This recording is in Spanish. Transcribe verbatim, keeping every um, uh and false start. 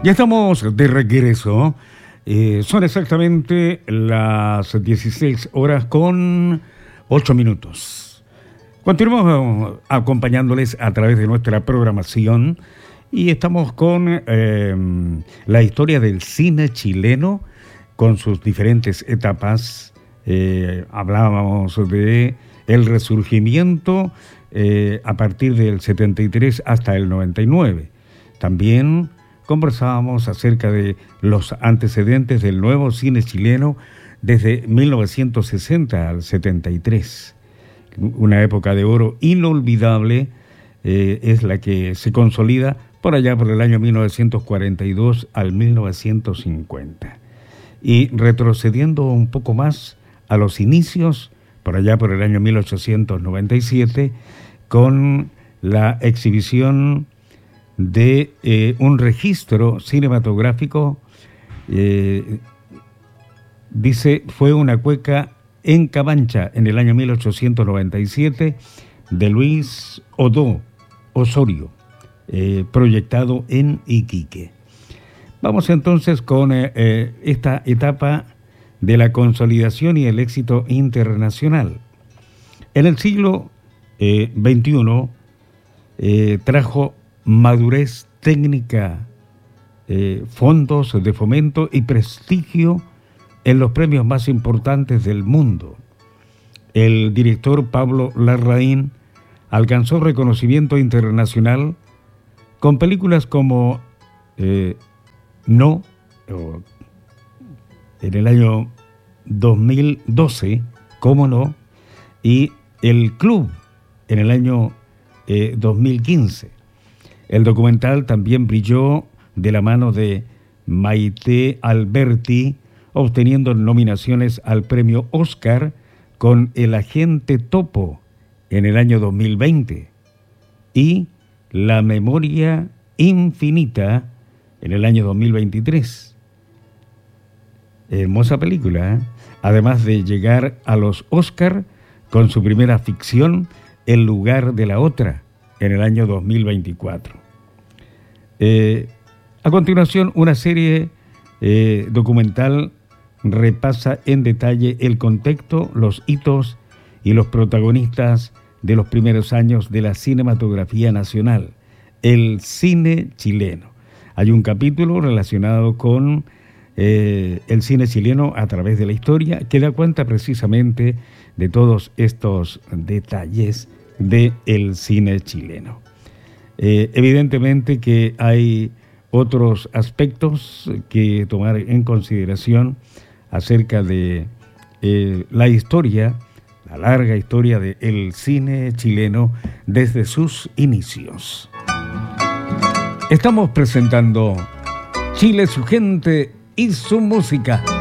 Ya estamos de regreso. Eh, son exactamente las dieciséis horas con ocho minutos. Continuamos acompañándoles a través de nuestra programación y estamos con eh, la historia del cine chileno con sus diferentes etapas. Eh, hablábamos de el resurgimiento eh, a partir del setenta y tres hasta el noventa y nueve. También conversábamos acerca de los antecedentes del nuevo cine chileno desde mil novecientos sesenta al setenta y tres. Una época de oro inolvidable eh, es la que se consolida por allá por el año mil novecientos cuarenta y dos al mil novecientos cincuenta. Y retrocediendo un poco más a los inicios, por allá por el año mil ochocientos noventa y siete, con la exhibición de eh, un registro cinematográfico, eh, dice, fue una cueca en Cabancha en el año mil ochocientos noventa y siete de Luis Odó Osorio, eh, proyectado en Iquique. Vamos entonces con eh, eh, esta etapa de la consolidación y el éxito internacional. En el siglo eh, veintiuno eh, trajo madurez técnica, eh, fondos de fomento y prestigio en los premios más importantes del mundo. El director Pablo Larraín alcanzó reconocimiento internacional con películas como eh, No, o, en el año dos mil doce, Cómo no, y El Club en el año eh, dos mil quince. El documental también brilló de la mano de Maite Alberti, obteniendo nominaciones al premio Oscar con El Agente Topo en el año dos mil veinte y La Memoria Infinita en el año dos mil veintitrés. Hermosa película, ¿eh? Además de llegar a los Oscar con su primera ficción, El lugar de la otra, en el año dos mil veinticuatro. Eh, a continuación, una serie eh, documental repasa en detalle el contexto, los hitos y los protagonistas de los primeros años de la cinematografía nacional, el cine chileno. Hay un capítulo relacionado con eh, el cine chileno a través de la historia que da cuenta precisamente de todos estos detalles del cine chileno. Eh, evidentemente que hay otros aspectos que tomar en consideración acerca de eh, la historia, la larga historia del cine chileno desde sus inicios. Estamos presentando Chile, su gente y su música.